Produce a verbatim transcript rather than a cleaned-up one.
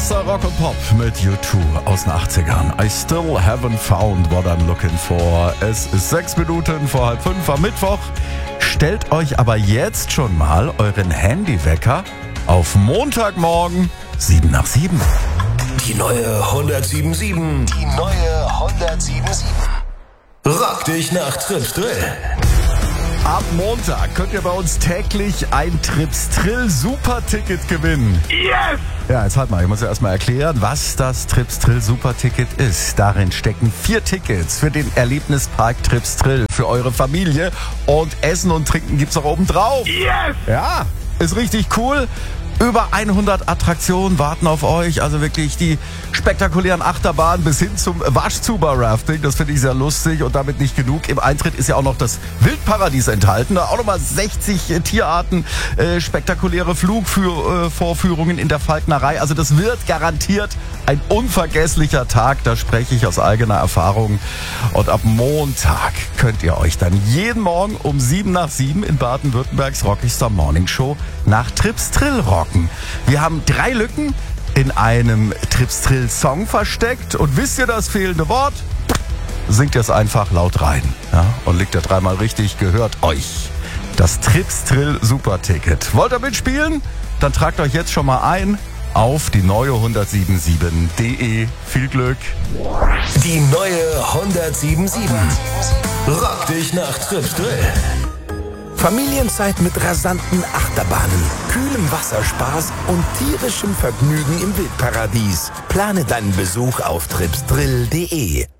Bester Rock und Pop mit U zwei aus den achtzigern. I still haven't found what I'm looking for. Es ist sechs Minuten vor halb fünf am Mittwoch. Stellt euch aber jetzt schon mal euren Handywecker auf Montagmorgen sieben nach sieben. Die neue hundertsieben Komma sieben. Die neue hundertsieben Komma sieben. Rock dich nach Trips Drill. Ab Montag könnt ihr bei uns täglich ein Trips Drill Superticket gewinnen. Yes! Ja, jetzt halt mal, ich muss ja erstmal erklären, was das Trips Drill Superticket ist. Darin stecken vier Tickets für den Erlebnispark Trips Drill für eure Familie und Essen und Trinken gibt's auch oben drauf. Yes! Ja, ist richtig cool. Über hundert Attraktionen warten auf euch, also wirklich die spektakulären Achterbahnen bis hin zum Waschzuber-Rafting. Das finde ich sehr lustig und damit nicht genug. Im Eintritt ist ja auch noch das Wildparadies enthalten. Da auch nochmal sechzig Tierarten, äh, spektakuläre Flugvorführungen in der Falknerei. Also das wird garantiert ein unvergesslicher Tag. Da spreche ich aus eigener Erfahrung. Und ab Montag könnt ihr euch dann jeden Morgen um sieben nach sieben in Baden-Württembergs Rockigster Morning Show nach Trips Drill rocken. Wir haben drei Lücken in einem Trips Drill Song versteckt. Und wisst ihr das fehlende Wort? Singt ihr es einfach laut rein. Ja? Und liegt ihr dreimal richtig, gehört euch das Trips Drill Superticket. Wollt ihr mitspielen? Dann tragt euch jetzt schon mal ein auf die neue hundertsieben Komma sieben punkt de. Viel Glück. Die neue hundertsieben Komma sieben. Rock dich nach Trips Drill. Familienzeit mit rasanten Achterbahnen, kühlem Wasserspaß und tierischem Vergnügen im Wildparadies. Plane deinen Besuch auf trips drill punkt de.